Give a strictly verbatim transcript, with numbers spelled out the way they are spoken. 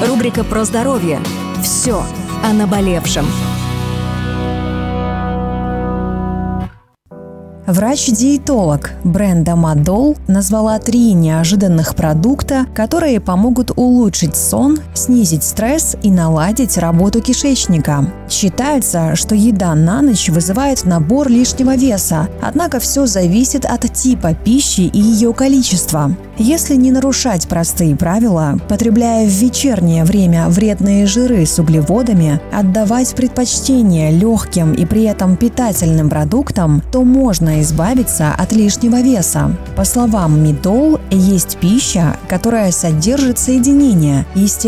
Рубрика про здоровье. Все о наболевшем. Врач-диетолог Бренда Маддоу назвала три неожиданных продукта, которые помогут улучшить сон, снизить стресс и наладить работу кишечника. Считается, что еда на ночь вызывает набор лишнего веса, однако все зависит от типа пищи и ее количества. Если не нарушать простые правила, потребляя в вечернее время вредные жиры с углеводами, отдавать предпочтение легким и при этом питательным продуктам, то можно избавиться от лишнего веса. По словам Маддоу, есть пища, которая содержит соединения, естественные